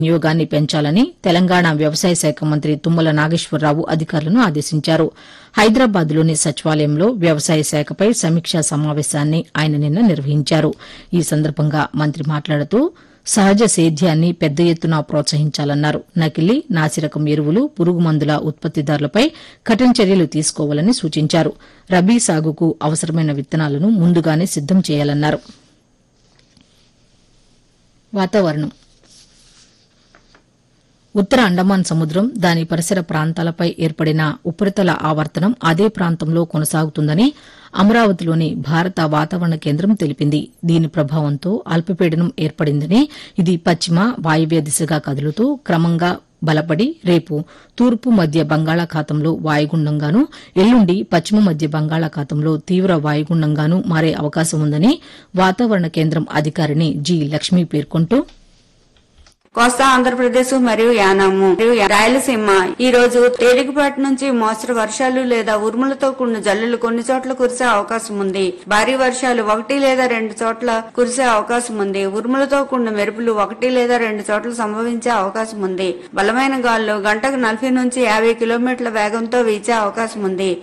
వినియోగాన్ని పెంచాలని తెలంగాణ వ్యవసాయ శాఖ మంత్రి తుమ్మల నాగేశ్వరరావు అధికారులను ఆదేశించారు. హైదరాబాద్లోని సచివాలయంలో వ్యవసాయ శాఖపై సమీక్షా సమావేశాన్ని ఆయన నిన్న నిర్వహించారు. ఈ సందర్భంగా మంత్రి మాట్లాడుతూ సహజ సేద్యాన్ని పెద్ద ఎత్తున ప్రోత్సహించాలన్నారు. నకిలీ, నాసిరకం ఎరువులు, పురుగు మందుల ఉత్పత్తిదారులపై కఠిన చర్యలు తీసుకోవాలని సూచించారు. రబీ సాగుకు అవసరమైన విత్తనాలను ముందుగానే సిద్దం చేయాలన్నారు. వాతావరణం. ఉత్తర అండమాన్ సముద్రం, దాని పరిసర ప్రాంతాలపై ఏర్పడిన ఉపరితల ఆవర్తనం అదే ప్రాంతంలో కొనసాగుతుందని అమరావతిలోని భారత వాతావరణ కేంద్రం తెలిపింది. దీని ప్రభావంతో అల్పపీడనం ఏర్పడిందని, ఇది పశ్చిమ వాయువ్య దిశగా కదులుతూ క్రమంగా బలపడి రేపు తూర్పు మధ్య బంగాళాఖాతంలో వాయుగుండంగానూ, ఎల్లుండి పశ్చిమ మధ్య బంగాళాఖాతంలో తీవ్ర వాయుగుండంగానూ మారే అవకాశం ఉందని వాతావరణ కేంద్రం అధికారిణి జి లక్ష్మి పేర్కొంటూ, కోస్తా ఆంధ్రప్రదేశ్ మరియు యానాము మరియు రాయలసీమ ఈ రోజు తేలికపాటి నుంచి మోస్తరు వర్షాలు లేదా ఉరుములతో కూడిన జల్లులు కొన్ని చోట్ల కురిసే అవకాశం ఉంది. భారీ వర్షాలు 1 లేదా 2 చోట్ల కురిసే అవకాశం ఉంది. ఉరుములతో కూడిన మెరుపులు 1 లేదా 2 చోట్ల సంభవించే అవకాశం ఉంది. బలమైన గాలులు గంటకు 40 నుంచి 50 కిలోమీటర్ల వేగంతో వీచే అవకాశం ఉంది.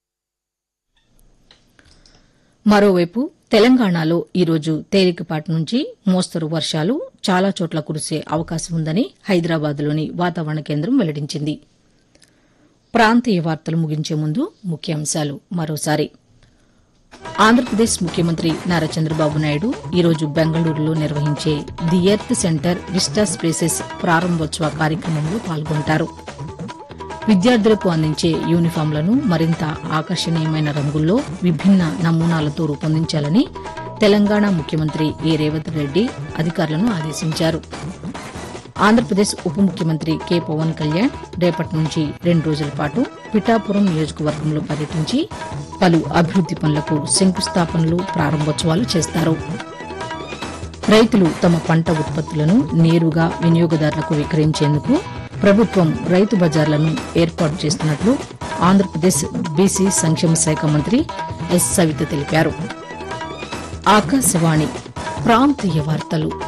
మరోవైపు తెలంగాణలో ఈరోజు తేలికపాటి నుంచి మోస్తరు వర్షాలు చాలా చోట్ల కురిసే అవకాశం ఉందని హైదరాబాద్లోని వాతావరణ కేంద్రం వెల్లడించింది. ప్రాంతీయ వార్తలు ముగించే ముందు ముఖ్యాంశాలు మరోసారి. ఆంధ్రప్రదేశ్ ముఖ్యమంత్రి నారా చంద్రబాబు నాయుడు ఈరోజు బెంగళూరులో నిర్వహించే the earth centre vista spaces ప్రారంభోత్సవ కార్యక్రమంలో పాల్గొంటారు. విద్యార్థులకు అందించే యూనిఫాంలను మరింత ఆకర్షణీయమైన రంగుల్లో విభిన్న నమూనాలతో రూపొందించాలని తెలంగాణ ముఖ్యమంత్రి ఏ రేవంత్ రెడ్డి అధికారులను ఆదేశించారు. ఆంధ్రప్రదేశ్ ఉప ముఖ్యమంత్రి కె పవన్ కళ్యాణ్ రేపటి నుంచి 2 రోజుల పాటు పిఠాపురం నియోజకవర్గంలో పర్యటించి పలు అభివృద్ది పనులకు శంకుస్థాపనలు, ప్రారంభోత్సవాలు చేస్తారు. రైతులు తమ పంట ఉత్పత్తులను నేరుగా వినియోగదారులకు విక్రయించేందుకు ప్రభుత్వం రైతు బజార్లను ఏర్పాటు చేస్తున్నట్లు ఆంధ్రప్రదేశ్ బీసీ సంక్షేమ శాఖ మంత్రి ఎస్ సవిత తెలిపారు. ఆకాశవాణి ప్రాంతీయ వార్తలు